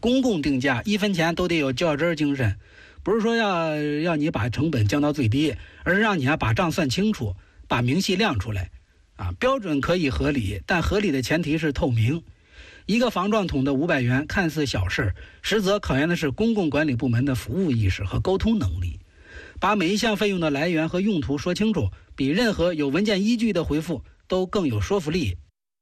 公共定价，1分钱都得有较真精神，不是说要你把成本降到最低，而是让你把账算清楚，把明细亮出来。标准可以合理，但合理的前提是透明。一个防撞桶的500元看似小事，实则考验的是公共管理部门的服务意识和沟通能力。把每一项费用的来源和用途说清楚，比任何有文件依据的回复都更有说服力。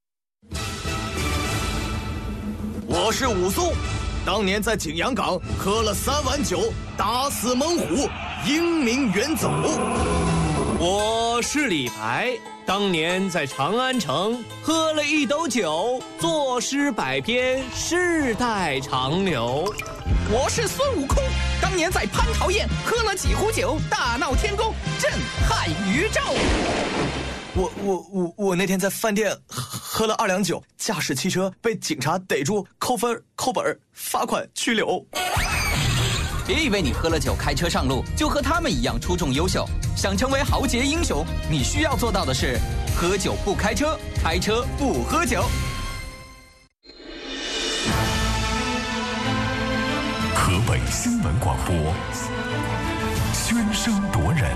我是武松，当年在景阳冈喝了3碗酒，打死猛虎，英名远走。 我是李白，当年在长安城喝了1斗酒，作诗百篇，世代长流。 我是孙悟空，当年在蟠桃宴喝了几壶酒，大闹天宫，震撼宇宙。 我那天在饭店喝了2两酒，驾驶汽车被警察逮住，扣分、扣本、罚款、拘留。 别以为你喝了酒开车上路就和他们一样出众优秀，想成为豪杰英雄，你需要做到的是喝酒不开车，开车不喝酒。 河北新闻广播，喧声夺人。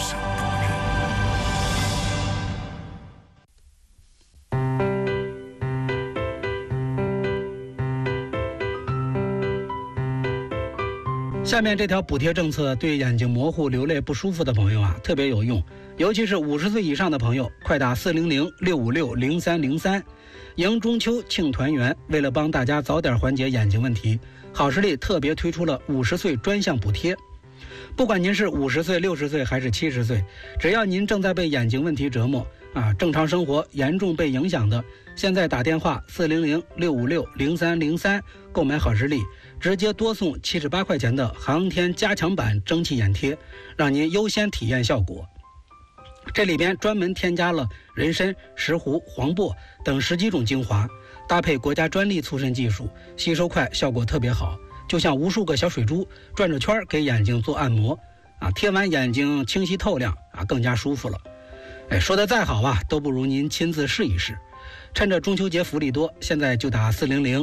下面这条补贴政策对眼睛模糊、流泪不舒服的朋友特别有用，尤其是50岁以上的朋友，快打400-656-0303，迎中秋庆团圆。为了帮大家早点缓解眼睛问题，好视力特别推出了50岁专项补贴。不管您是50岁、60岁还是70岁，只要您正在被眼睛问题折磨正常生活严重被影响的，现在打电话400-656-0303购买好视力，直接多送78块钱的航天加强版蒸汽眼贴，让您优先体验效果。这里边专门添加了人参、石斛、黄柏等10几种精华，搭配国家专利促渗技术，吸收快，效果特别好，就像无数个小水珠转着圈给眼睛做按摩贴完眼睛清晰透亮更加舒服了。说的再好都不如您亲自试一试。趁着中秋节福利多，现在就打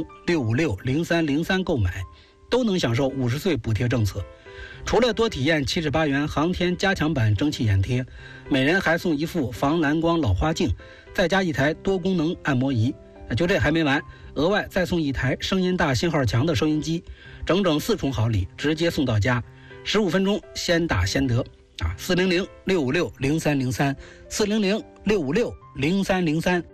400-656-0303购买，都能享受50岁补贴政策。除了多体验78元航天加强版蒸汽眼贴，每人还送一副防蓝光老花镜，再加1台多功能按摩仪。就这还没完，额外再送1台声音大信号强的收音机，整整4重好礼，直接送到家，15分钟先打先得400-656-0303，400-656-0303。